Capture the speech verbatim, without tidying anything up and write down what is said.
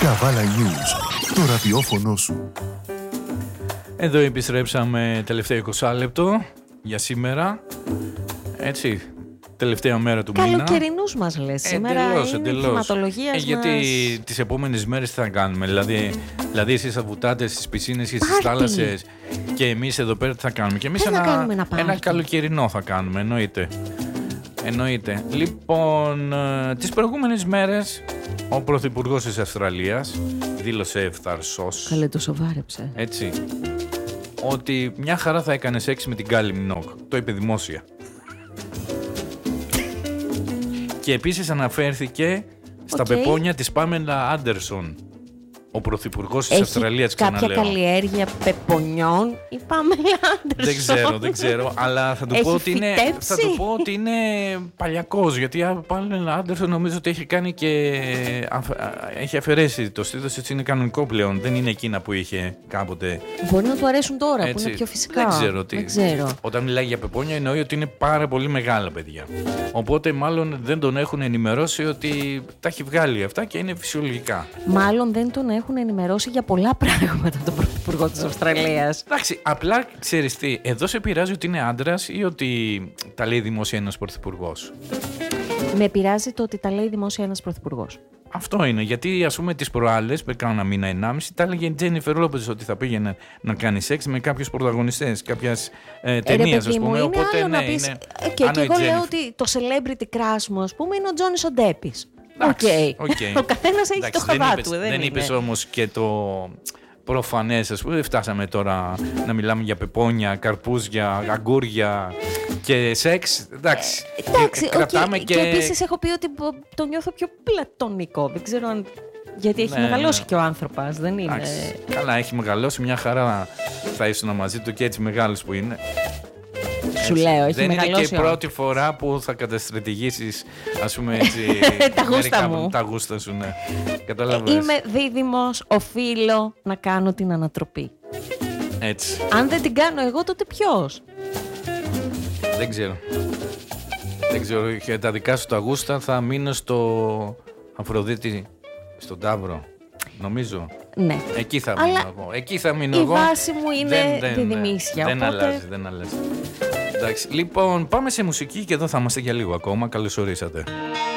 Καβάλα News, το ραδιόφωνο σου. Εδώ επιστρέψαμε τελευταίο είκοσι λεπτό για σήμερα. Έτσι, τελευταία μέρα του μήνα. Καλοκαιρινούς μας λες σήμερα. Εντελώς, είναι εντελώς. θεματολογίας ε, γιατί μας. τις επόμενες μέρες τι θα κάνουμε? Δηλαδή, δηλαδή εσείς θα βουτάτε στις πισίνες και στις θάλασσες και εμείς εδώ πέρα τι θα κάνουμε? Και εμείς Δεν ένα, θα κάνουμε ένα πάρτι. ένα καλοκαιρινό θα κάνουμε, εννοείται. Εννοείται. Λοιπόν, ε, τις προηγούμενες μέρες ο Πρωθυπουργός της Αυστραλίας δήλωσε ευθαρσός, Καλέ, το σοβάρεψε. έτσι, ότι μια χαρά θα έκανε σεξ με την Kylie Minogue. Το είπε δημόσια. Και επίσης αναφέρθηκε στα Okay. πεπόνια της Πάμελα Άντερσον. Ο Πρωθυπουργός της Έχει Αυστραλίας, κάποια ξαναλέω. καλλιέργεια πεπονιών η Πάμελα Άντερσον. Δεν ξέρω, δεν ξέρω, αλλά θα του, Έχει πω ότι είναι, φυτέψει. θα του πω ότι είναι παλιακός, γιατί η Πάμελα Άντερσον νομίζω ότι έχει κάνει και αφ- έχει αφαιρέσει το στήθος, έτσι είναι κανονικό πλέον, δεν είναι εκείνα που είχε κάποτε. Μπορεί να του αρέσουν τώρα Έτσι. που είναι πιο φυσικά. Δεν ξέρω τι. Δεν ξέρω. Όταν μιλάει για πεπόνια εννοεί ότι είναι πάρα πολύ μεγάλα παιδιά. Οπότε μάλλον δεν τον έχουν ενημερώσει ότι τα έχει βγάλει αυτά και είναι φυσιολογικά. Μάλλον δεν τον έχουν ενημερώσει για πολλά πράγματα τον Πρωθυπουργό της Αυστραλίας. Εντάξει, απλά ξέρεις τι, εδώ σε πειράζει ότι είναι άντρας ή ότι τα λέει δημόσια ένας πρωθυπουργός? Με πειράζει το ότι τα λέει δημόσια ένας πρωθυπουργός. Αυτό είναι, γιατί ας πούμε τις προάλλες, πριν κάνα μήνα ενάμιση, τα έλεγε η Τζένιφερ Λόπες ότι θα πήγαινε να κάνει σεξ με κάποιους πρωταγωνιστές κάποιας ε, ταινίας, ας πούμε. Είναι Οπότε άλλο ναι, να πεις, είναι. ε, και, αν και ο εγώ λέω Τζένιφερ- ότι το celebrity crush μου, ας πούμε, είναι ο Τζόνις ο Ντέπης. Εντάξει, Οκ. οκ. Ο καθένας έχει Εντάξει, το δεν χαβά είπες- του. Δεν, Δεν είναι. είπες όμως και το προφανές, ας πούμε. Δεν φτάσαμε τώρα να μιλάμε για πεπόνια, καρπούζια, αγκούρια και σεξ. Εντάξει, Εντάξει, ε, κρατάμε οκ. και... Και επίσης έχω πει ότι μπο- το νιώθω πιο πλατωνικό. Δεν ξέρω αν. Γιατί έχει Ναι, μεγαλώσει ναι. και ο άνθρωπος, δεν είναι. Εντάξει, καλά, έχει μεγαλώσει, μια χαρά θα ήσουν μαζί του και έτσι μεγάλος που είναι. Σου Έτσι. λέω, έχει Δεν είναι μεγαλώσει. και η ο- πρώτη φορά που θα καταστρατηγήσεις, ας πούμε έτσι, Τα γούστα μερικά- μου. τα γούστα σου, ναι. Κατάλαβες. Είμαι δίδυμος, οφείλω να κάνω την ανατροπή. Έτσι. Αν δεν την κάνω εγώ, τότε ποιος? Δεν ξέρω. Δεν ξέρω. Για τα δικά σου τα γούστα θα μείνω στο Αφροδίτη, στον Ταύρο. Νομίζω. Ναι. Εκεί θα Αλλά μείνω εγώ. Εκεί θα μείνω η εγώ. βάση μου είναι διδυμίσια, Δεν οπότε- αλλάζει, δεν αλλάζει. Εντάξει, λοιπόν, πάμε σε μουσική και εδώ θα είμαστε για λίγο ακόμα. Καλώς ορίσατε.